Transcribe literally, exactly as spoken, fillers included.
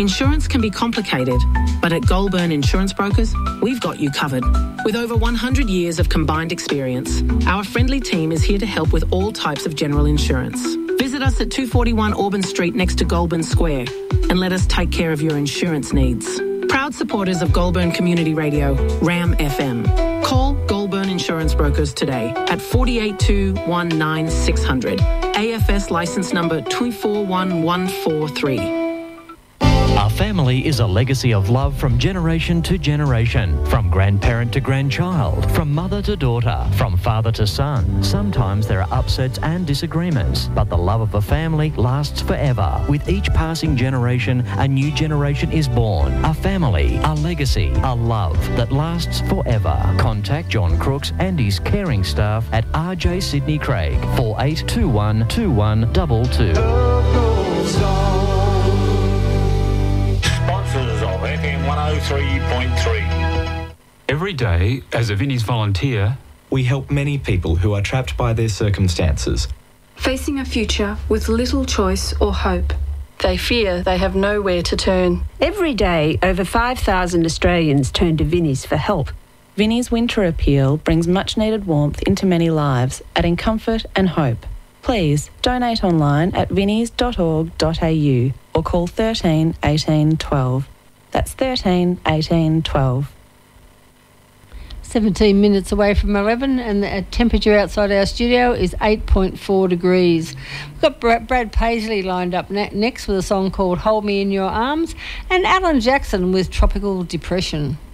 Insurance can be complicated, but at Goulburn Insurance Brokers, we've got you covered. With over one hundred years of combined experience, our friendly team is here to help with all types of general insurance. Visit us at two forty-one Auburn Street next to Goulburn Square and let us take care of your insurance needs. Proud supporters of Goulburn Community Radio, RAM F M. Call Goulburn Insurance Brokers today at four eight two, one nine six zero zero. A F S licence number two four one one four three. A family is a legacy of love from generation to generation, from grandparent to grandchild, from mother to daughter, from father to son. Sometimes there are upsets and disagreements, but the love of a family lasts forever. With each passing generation, a new generation is born. A family, a legacy, a love that lasts forever. Contact John Crooks and his caring staff at R J Sydney Craig, four eight two one, two one two two. F M one oh three point three. Every day, as a Vinnie's volunteer, we help many people who are trapped by their circumstances. Facing a future with little choice or hope. They fear they have nowhere to turn. Every day, over five thousand Australians turn to Vinnie's for help. Vinnie's Winter Appeal brings much-needed warmth into many lives, adding comfort and hope. Please donate online at vinnies dot org dot a u or call thirteen eighteen twelve. That's thirteen eighteen twelve. seventeen minutes away from eleven, and the temperature outside our studio is eight point four degrees. We've got Brad, Brad Paisley lined up ne- next with a song called Hold Me in Your Arms, and Alan Jackson with Tropical Depression.